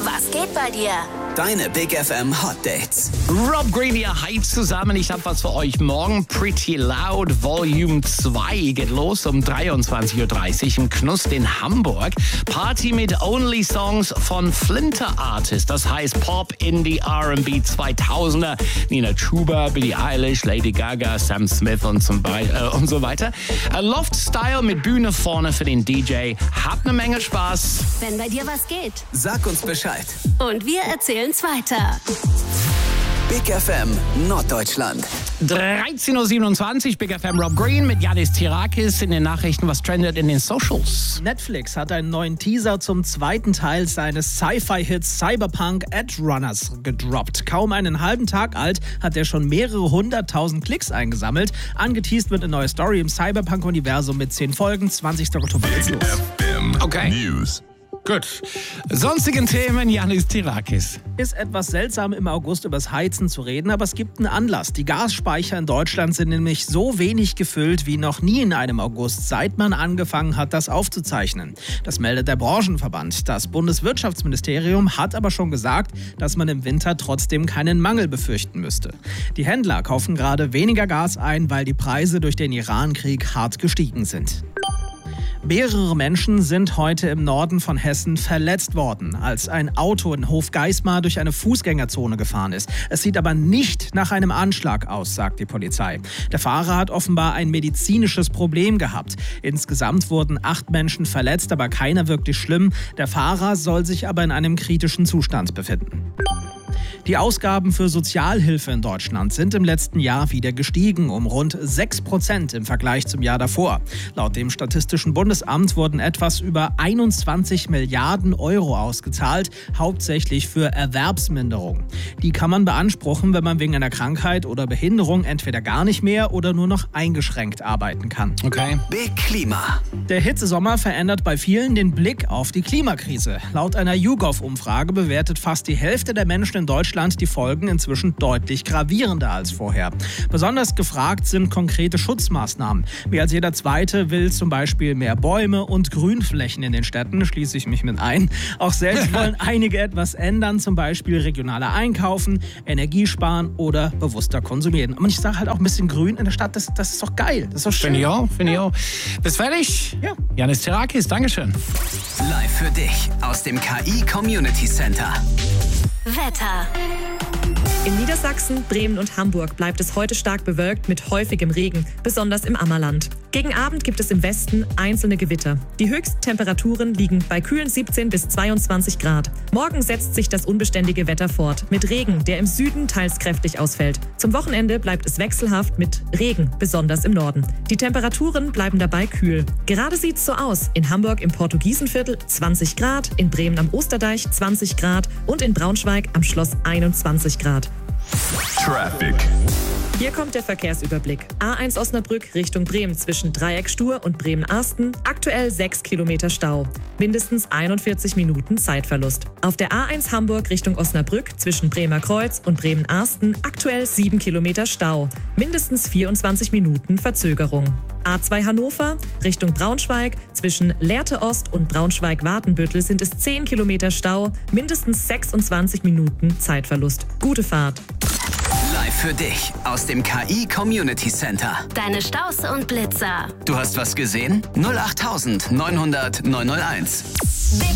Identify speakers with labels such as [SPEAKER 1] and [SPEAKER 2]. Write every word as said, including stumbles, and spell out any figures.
[SPEAKER 1] Was geht bei dir?
[SPEAKER 2] Deine Big F M Hot Dates.
[SPEAKER 3] Rob Green hier, hi zusammen. Ich habe was für euch morgen. Pretty Loud Volume zwei geht los um dreiundzwanzig Uhr dreißig im Knust in Hamburg. Party mit Only Songs von Flinter Artist. Das heißt Pop, Indie, R and B zweitausender. Nina Chuba, Billie Eilish, Lady Gaga, Sam Smith und, zum Be- äh, und so weiter. A Loft Style mit Bühne vorne für den D J. Habt eine Menge Spaß.
[SPEAKER 1] Wenn bei dir was geht.
[SPEAKER 2] Sag uns Bescheid.
[SPEAKER 1] Und wir erzählen's weiter.
[SPEAKER 2] Big F M Norddeutschland.
[SPEAKER 3] dreizehn Uhr siebenundzwanzig, Big F M Rob Green mit Yannis Tirakis in den Nachrichten. Was trendet in den Socials?
[SPEAKER 4] Netflix hat einen neuen Teaser zum zweiten Teil seines Sci-Fi-Hits Cyberpunk Edge Runners gedroppt. Kaum einen halben Tag alt hat er schon mehrere hunderttausend Klicks eingesammelt. Angeteased wird eine neue Story im Cyberpunk-Universum mit zehn Folgen. zwanzigsten Oktober geht's los.
[SPEAKER 3] Okay.
[SPEAKER 5] News.
[SPEAKER 3] Gut. Sonstigen Themen, Yannis Tirakis.
[SPEAKER 4] Ist etwas seltsam, im August übers Heizen zu reden, aber es gibt einen Anlass. Die Gasspeicher in Deutschland sind nämlich so wenig gefüllt wie noch nie in einem August, seit man angefangen hat, das aufzuzeichnen. Das meldet der Branchenverband. Das Bundeswirtschaftsministerium hat aber schon gesagt, dass man im Winter trotzdem keinen Mangel befürchten müsste. Die Händler kaufen gerade weniger Gas ein, weil die Preise durch den Iran-Krieg hart gestiegen sind. Mehrere Menschen sind heute im Norden von Hessen verletzt worden, als ein Auto in Hofgeismar durch eine Fußgängerzone gefahren ist. Es sieht aber nicht nach einem Anschlag aus, sagt die Polizei. Der Fahrer hat offenbar ein medizinisches Problem gehabt. Insgesamt wurden acht Menschen verletzt, aber keiner wirklich schlimm. Der Fahrer soll sich aber in einem kritischen Zustand befinden. Die Ausgaben für Sozialhilfe in Deutschland sind im letzten Jahr wieder gestiegen, um rund sechs Prozent im Vergleich zum Jahr davor. Laut dem Statistischen Bundesamt wurden etwas über einundzwanzig Milliarden Euro ausgezahlt, hauptsächlich für Erwerbsminderung. Die kann man beanspruchen, wenn man wegen einer Krankheit oder Behinderung entweder gar nicht mehr oder nur noch eingeschränkt arbeiten kann.
[SPEAKER 3] Okay.
[SPEAKER 2] Big Klima.
[SPEAKER 4] Der Hitzesommer verändert bei vielen den Blick auf die Klimakrise. Laut einer YouGov-Umfrage bewertet fast die Hälfte der Menschen in Deutschland die Folgen inzwischen deutlich gravierender als vorher. Besonders gefragt sind konkrete Schutzmaßnahmen. Mehr als jeder Zweite will zum Beispiel mehr Bäume und Grünflächen in den Städten, schließe ich mich mit ein. Auch selbst wollen einige etwas ändern, zum Beispiel regionaler einkaufen, Energie sparen oder bewusster konsumieren. Und ich sage halt auch ein bisschen Grün in der Stadt, das, das ist doch geil, das ist doch schön.
[SPEAKER 3] Finde ich auch, finde ich auch. Bis fertig?
[SPEAKER 4] Ja.
[SPEAKER 3] Yannis Tirakis, Dankeschön.
[SPEAKER 2] Live für dich aus dem K I Community Center.
[SPEAKER 1] Wetter.
[SPEAKER 6] In Niedersachsen, Bremen und Hamburg bleibt es heute stark bewölkt mit häufigem Regen, besonders im Ammerland. Gegen Abend gibt es im Westen einzelne Gewitter. Die höchsten Temperaturen liegen bei kühlen siebzehn bis zweiundzwanzig Grad. Morgen setzt sich das unbeständige Wetter fort, mit Regen, der im Süden teils kräftig ausfällt. Zum Wochenende bleibt es wechselhaft mit Regen, besonders im Norden. Die Temperaturen bleiben dabei kühl. Gerade sieht's so aus. In Hamburg im Portugiesenviertel zwanzig Grad, in Bremen am Osterdeich zwanzig Grad und in Braunschweig am Schloss einundzwanzig Grad.
[SPEAKER 5] Traffic.
[SPEAKER 6] Hier kommt der Verkehrsüberblick. A eins Osnabrück Richtung Bremen zwischen Dreieck-Stur und Bremen-Arsten. Aktuell sechs Kilometer Stau. Mindestens einundvierzig Minuten Zeitverlust. Auf der A eins Hamburg Richtung Osnabrück zwischen Bremer Kreuz und Bremen-Arsten. Aktuell sieben Kilometer Stau. Mindestens vierundzwanzig Minuten Verzögerung. A zwei Hannover Richtung Braunschweig. Zwischen Lehrte Ost und Braunschweig-Watenbüttel sind es zehn Kilometer Stau. Mindestens sechsundzwanzig Minuten Zeitverlust. Gute Fahrt.
[SPEAKER 2] Live für dich aus dem K I Community Center.
[SPEAKER 1] Deine Staus und Blitzer.
[SPEAKER 2] Du hast was gesehen? null acht neunhundert neunhunderт neunhunderteins.